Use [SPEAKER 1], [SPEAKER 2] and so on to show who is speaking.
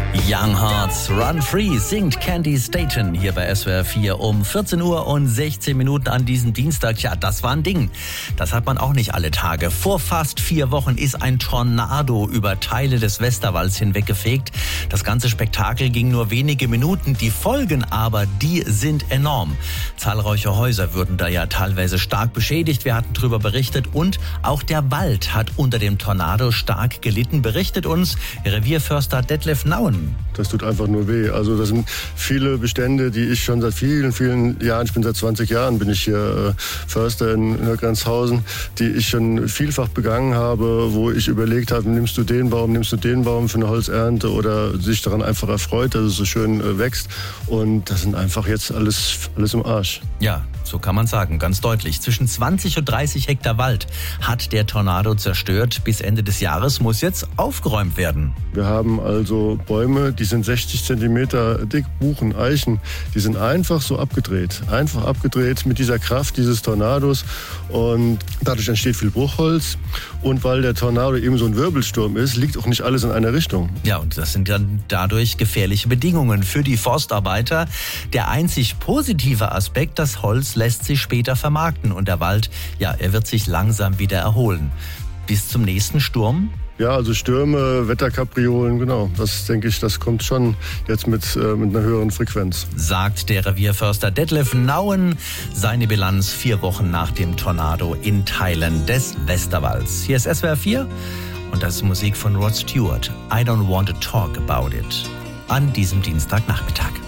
[SPEAKER 1] Young Hearts Run Free singt Candy Staton hier bei SWR 4 um 14 Uhr und 16 Minuten an diesem Dienstag. Ja, das war ein Ding. Das hat man auch nicht alle Tage. Vor fast 4 Wochen ist ein Tornado über Teile des Westerwalds hinweggefegt. Das ganze Spektakel ging nur wenige Minuten. Die Folgen aber, die sind enorm. Zahlreiche Häuser wurden da ja teilweise stark beschädigt. Wir hatten darüber berichtet. Und auch der Wald hat unter dem Tornado stark gelitten, berichtet uns Revierförster Detlef Nauen.
[SPEAKER 2] Das tut einfach nur weh. Also das sind viele Bestände, die ich schon seit vielen, vielen Jahren, ich bin seit 20 Jahren, bin ich hier Förster in Grenzhausen, die ich schon vielfach begangen habe, wo ich überlegt habe, nimmst du den Baum für eine Holzernte oder sich daran einfach erfreut, dass es so schön wächst. Und das sind einfach jetzt alles im Arsch.
[SPEAKER 1] Ja, so kann man sagen, ganz deutlich. Zwischen 20 und 30 Hektar Wald hat der Tornado zerstört. Bis Ende des Jahres muss jetzt aufgeräumt werden.
[SPEAKER 2] Wir haben also Bäume, die sind 60 Zentimeter dick, Buchen, Eichen. Die sind einfach so abgedreht. Einfach abgedreht mit dieser Kraft dieses Tornados. Und dadurch entsteht viel Bruchholz. Und weil der Tornado eben so ein Wirbelsturm ist, liegt auch nicht alles in einer Richtung.
[SPEAKER 1] Ja, und das sind dann dadurch gefährliche Bedingungen für die Forstarbeiter. Der einzig positive Aspekt, das Holz lässt sich später vermarkten. Und der Wald, ja, er wird sich langsam wieder erholen. Bis zum nächsten Sturm?
[SPEAKER 2] Ja, also Stürme, Wetterkapriolen, genau. Das denke ich, das kommt schon jetzt mit einer höheren Frequenz.
[SPEAKER 1] Sagt der Revierförster Detlef Nauen. Seine Bilanz 4 Wochen nach dem Tornado in Teilen des Westerwalds. Hier ist SWR 4 und das ist Musik von Rod Stewart. I don't want to talk about it. An diesem Dienstagnachmittag.